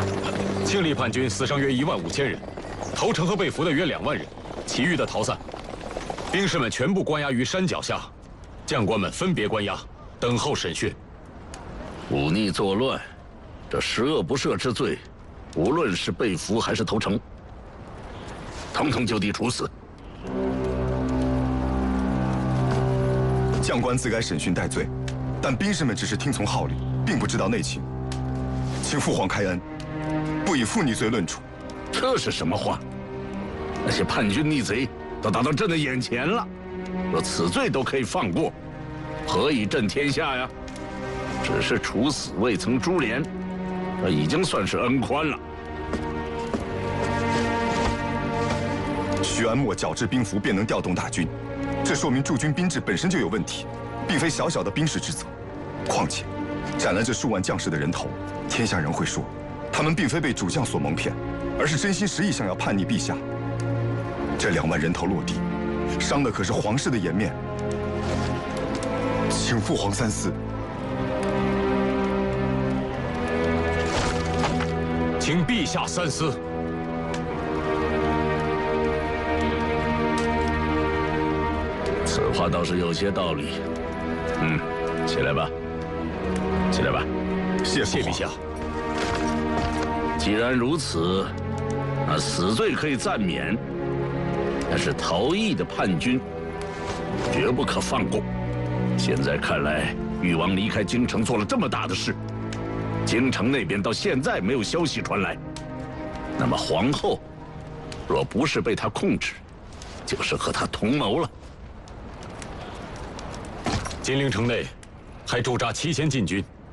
庆历叛军死伤约15000人，投诚和被俘的约2万人，其余的逃散。兵士们全部关押于山脚下，将官们分别关押，等候审讯。 忤逆作乱，这十恶不赦之罪，无论是被俘还是投诚，统统就地处死。 将官自该审讯戴罪，但兵士们只是听从号令，并不知道内情。请父皇开恩，不以负逆罪论处。 这是什么话？那些叛军逆贼都打到朕的眼前了，若此罪都可以放过，何以震天下呀？只是处死未曾株连，这已经算是恩宽了。 徐安默矫治兵符便能调动大军，这说明驻军兵制本身就有问题，并非小小的兵士之责。况且，斩了这数万将士的人头，天下人会说，他们并非被主将所蒙骗，而是真心实意想要叛逆陛下。这2万人头落地，伤的可是皇室的颜面，请父皇三思。 请陛下三思。 此话倒是有些道理。起来吧，起来吧。 谢陛下。 既然如此，那死罪可以暂免，但是逃逸的叛军绝不可放过。现在看来，誉王离开京城做了这么大的事，京城那边到现在没有消息传来，那么皇后若不是被他控制，就是和他同谋了。 金陵城内还驻扎7000禁军，